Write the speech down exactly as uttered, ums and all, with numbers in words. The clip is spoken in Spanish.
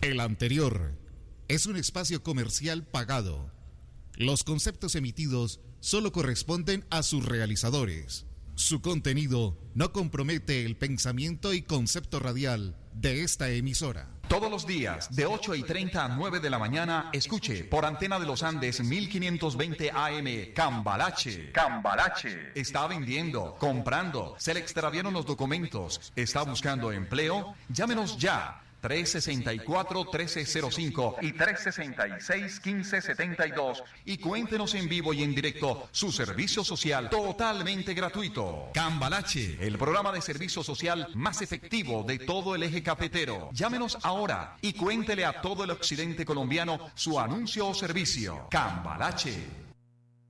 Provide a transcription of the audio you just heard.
El anterior es un espacio comercial pagado. Los conceptos emitidos solo corresponden a sus realizadores. Su contenido no compromete el pensamiento y concepto radial de esta emisora. Todos los días, de ocho y treinta a nueve de la mañana, escuche por Antena de los Andes mil quinientos veinte A M, Cambalache. Cambalache. Está vendiendo, comprando, se le extraviaron los documentos, está buscando empleo. Llámenos ya. tres sesenta y cuatro, trece cero cinco y tres sesenta y seis, quince setenta y dos y cuéntenos en vivo y en directo su servicio social totalmente gratuito. Cambalache, el programa de servicio social más efectivo de todo el eje cafetero. Llámenos ahora y cuéntele a todo el occidente colombiano su anuncio o servicio. Cambalache.